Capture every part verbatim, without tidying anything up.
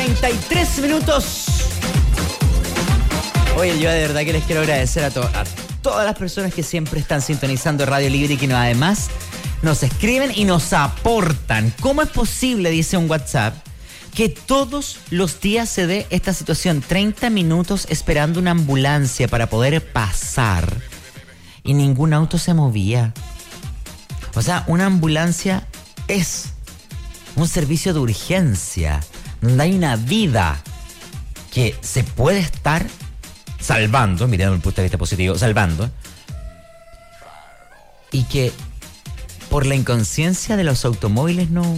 treinta y tres minutos. Oye, yo de verdad que les quiero agradecer a, to- a todas las personas que siempre están sintonizando Radio Libre y que no, además nos escriben y nos aportan. ¿Cómo es posible, dice un WhatsApp, que todos los días se dé esta situación? treinta minutos esperando una ambulancia para poder pasar y ningún auto se movía. O sea, una ambulancia es un servicio de urgencia donde hay una vida que se puede estar salvando, mirando el punto de vista positivo, salvando, y que por la inconsciencia de los automóviles no,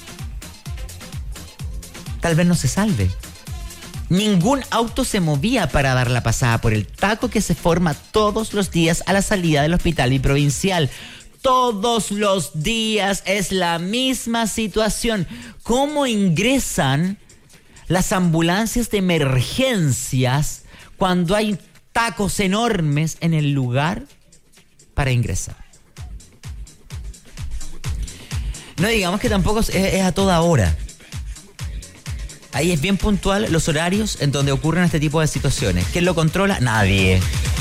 tal vez no se salve. Ningún auto se movía para dar la pasada por el taco que se forma todos los días a la salida del hospital biprovincial. Todos los días es la misma situación. ¿Cómo ingresan las ambulancias de emergencias cuando hay tacos enormes en el lugar para ingresar? No digamos que tampoco es, es a toda hora. Ahí es bien puntual los horarios en donde ocurren este tipo de situaciones. ¿Quién lo controla? Nadie.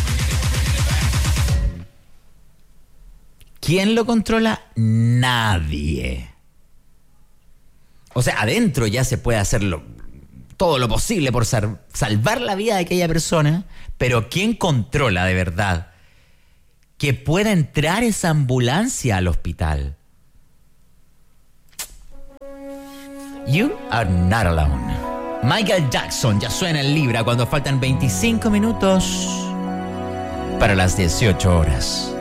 ¿Quién lo controla? Nadie. O sea, adentro ya se puede hacer lo, todo lo posible por sal, salvar la vida de aquella persona, pero ¿quién controla de verdad que pueda entrar esa ambulancia al hospital? You are not alone. Michael Jackson ya suena en Libra cuando faltan veinticinco minutos para las dieciocho horas.